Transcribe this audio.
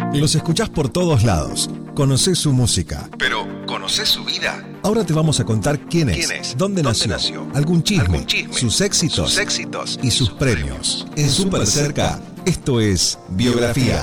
Los escuchás por todos lados, conocés su música. Pero, ¿conocés su vida? Ahora te vamos a contar quién es, dónde nació, algún chisme, sus éxitos y sus premios. En Súper Cerca, esto es Biografía.